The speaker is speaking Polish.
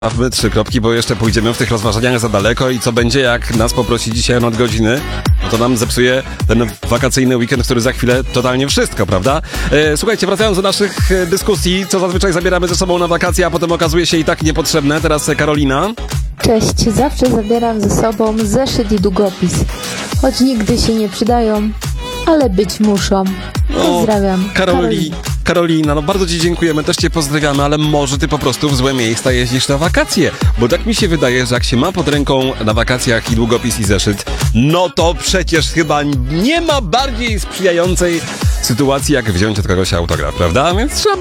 Stawmy 3 kropki, bo jeszcze pójdziemy w tych rozważaniach za daleko i co będzie, jak nas poprosi dzisiaj o nadgodziny, no to nam zepsuje ten wakacyjny weekend, który za chwilę totalnie wszystko, prawda? Słuchajcie, wracając do naszych dyskusji, co zazwyczaj zabieramy ze sobą na wakacje, a potem okazuje się i tak niepotrzebne. Teraz Karolina. Cześć, zawsze zabieram ze sobą zeszyt i długopis, choć nigdy się nie przydają, ale być muszą. Pozdrawiam. Karolina, no bardzo Ci dziękujemy, też Cię pozdrawiamy, ale może Ty po prostu w złe miejsca jeździsz na wakacje, bo tak mi się wydaje, że jak się ma pod ręką na wakacjach i długopis i zeszyt, no to przecież chyba nie ma bardziej sprzyjającej sytuacji, jak wziąć od kogoś autograf, prawda? Więc trzeba